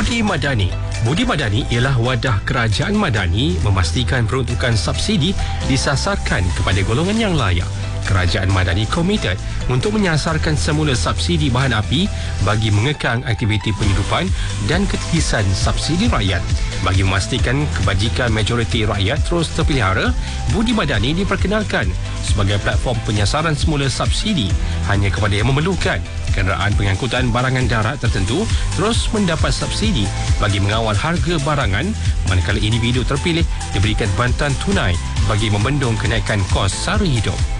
Budi Madani. Budi Madani ialah wadah kerajaan madani memastikan peruntukan subsidi disasarkan kepada golongan yang layak. Kerajaan Madani komited untuk menyasarkan semula subsidi bahan api bagi mengekang aktiviti penghidupan dan ketitisan subsidi rakyat. Bagi memastikan kebajikan majoriti rakyat terus terpelihara, Budi Madani diperkenalkan sebagai platform penyasaran semula subsidi hanya kepada yang memerlukan. Kenderaan pengangkutan barangan darat tertentu terus mendapat subsidi bagi mengawal harga barangan, manakala individu terpilih diberikan bantuan tunai bagi membendung kenaikan kos sara hidup.